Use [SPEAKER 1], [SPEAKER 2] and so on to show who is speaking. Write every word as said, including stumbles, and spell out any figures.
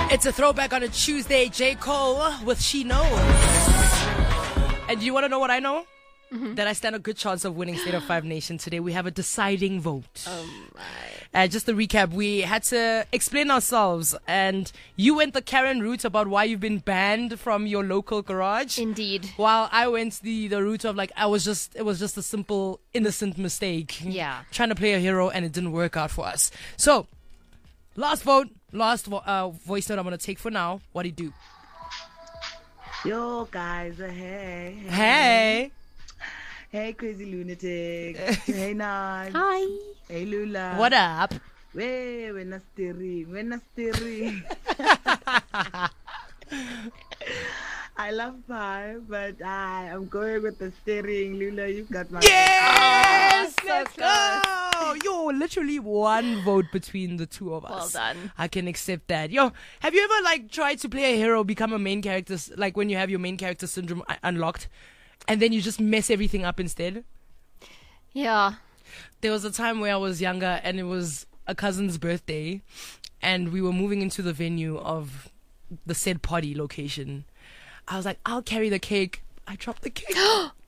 [SPEAKER 1] It's a throwback on a Tuesday. J. Cole with She Knows. And do you want to know what I know? Mm-hmm. That I stand a good chance of winning State of Five Nation today. We have a deciding vote.
[SPEAKER 2] Oh my.
[SPEAKER 1] Uh, just to recap, we had to explain ourselves, and you went the Karen route about why you've been banned from your local garage.
[SPEAKER 2] Indeed.
[SPEAKER 1] While I went the, the route of like, I was just, it was just a simple, innocent mistake.
[SPEAKER 2] Yeah.
[SPEAKER 1] Trying to play a hero, and it didn't work out for us. So, last vote, last vo- uh, voice note I'm going to take for now. What do you do?
[SPEAKER 3] Yo, guys, uh, hey.
[SPEAKER 1] Hey.
[SPEAKER 3] Hey, crazy lunatic. Hey, Naj.
[SPEAKER 2] Hi.
[SPEAKER 3] Hey, Lula.
[SPEAKER 1] What up?
[SPEAKER 3] Wey, we're not steering. We're not steering. I love pie, but I am going with the steering. Lula, you've got my...
[SPEAKER 1] Yes!
[SPEAKER 2] Oh,
[SPEAKER 1] Let's
[SPEAKER 2] so
[SPEAKER 1] go! Yo, literally one vote between the two of us.
[SPEAKER 2] Well done.
[SPEAKER 1] I can accept that. Yo, have you ever like tried to play a hero, become a main character, s- like when you have your main character syndrome uh, unlocked, and then you just mess everything up instead?
[SPEAKER 2] Yeah.
[SPEAKER 1] There was a time where I was younger and it was a cousin's birthday and we were moving into the venue of the said party location. I was like, I'll carry the cake. I dropped the cake.